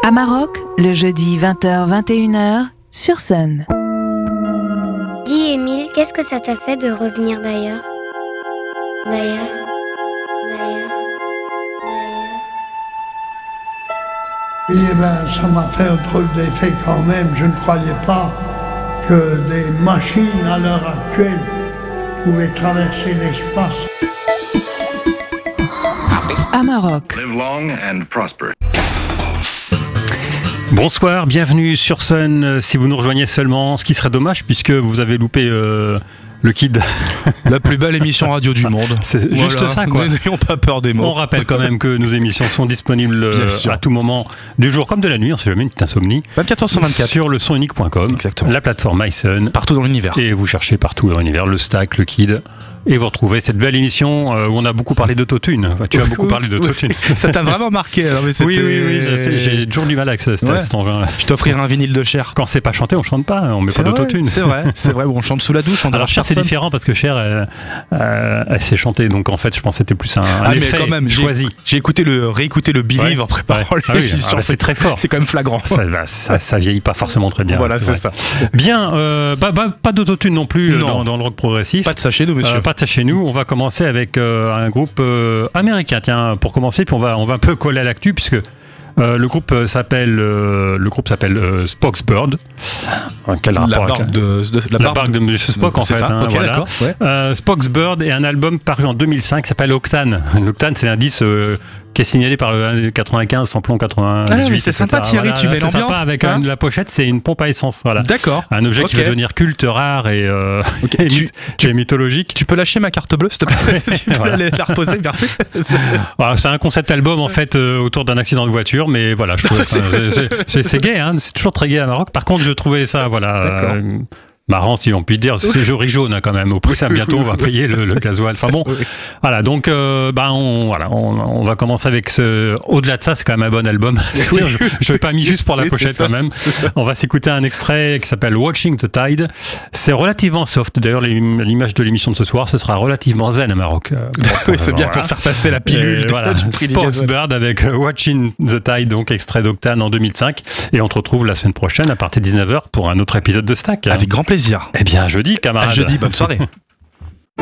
À Maroc, le jeudi 20h-21h sur Sun. Dis Émile, qu'est-ce que ça t'a fait de revenir d'ailleurs? Oui, ça m'a fait un drôle d'effet quand même. Je ne croyais pas que des machines à l'heure actuelle pouvaient traverser l'espace. À Maroc. Live long and prosper. Bonsoir, bienvenue sur Sun. Si vous nous rejoignez seulement, ce qui serait dommage puisque vous avez loupé le Kid. La plus belle émission radio du monde. C'est juste ça, quoi. N'ayons pas peur des mots. On rappelle quand même que nos émissions sont disponibles à tout moment du jour comme de la nuit. On sait jamais une petite insomnie. 24h124 sur le sonunique.com. Exactement. La plateforme MySun. Partout dans l'univers. Et vous cherchez partout dans l'univers le Stack, le Kid. Et vous retrouvez cette belle émission où on a beaucoup parlé d'autotune. Tu as beaucoup parlé d'autotune. Ça t'a vraiment marqué. Alors, mais oui, j'ai toujours du mal avec cet engin. Je t'offrirai un vinyle de Cher. Quand c'est pas chanté, on chante pas. On met pas d'autotune. C'est vrai. Bon, on chante sous la douche. Alors Cher, c'est différent parce que Cher, elle s'est chantée. Donc en fait, je pense que c'était plus un effet mais quand même, choisi. J'ai réécouté le Believe en préparant l'émission. C'est très fort. C'est quand même flagrant. Ça vieillit pas forcément très bien. Voilà, c'est ça. Bien, pas d'autotune non plus dans le rock progressif. Pas de ça chez nous, monsieur. Pas de ça chez nous. On va commencer avec un groupe américain. Tiens, pour commencer, puis on va un peu coller à l'actu puisque le groupe s'appelle Spoxbird. Quel rapport la barque de Monsieur Spock en fait. Ça. Okay, voilà. Ouais. Spoxbird et un album paru en 2005 qui s'appelle Octane. L'Octane, c'est l'indice qui est signalé par le 95 samplon 98. Ah oui, c'est sympa Thierry, tu mets l'ambiance. C'est sympa avec la pochette, c'est une pompe à essence. Voilà. D'accord. Un objet qui va devenir culte, rare et mythologique. Tu peux lâcher ma carte bleue, s'il te plaît. Tu peux la reposer, merci. C'est un concept album en fait autour d'un accident de voiture, mais voilà, je trouve c'est gay, hein, c'est toujours très gay à Maroc. Par contre, je trouvais ça marrant, si on peut dire. C'est joli jaune quand même. Au prix, ça bientôt on va payer le gasoil. Enfin bon, voilà. Donc, on va commencer avec au-delà de ça, c'est quand même un bon album. Je l'ai pas mis juste pour la pochette quand même. On va s'écouter un extrait qui s'appelle Watching the Tide. C'est relativement soft. D'ailleurs, l'image de l'émission de ce soir, ce sera relativement zen à Maroc. C'est bien pour faire passer la pilule. Spoxbird avec Watching the Tide, donc extrait d'Octane en 2005. Et on se retrouve la semaine prochaine à partir de 19h pour un autre épisode de Stack. Avec grand plaisir. Eh bien, jeudi, camarades. À jeudi, bonne soirée.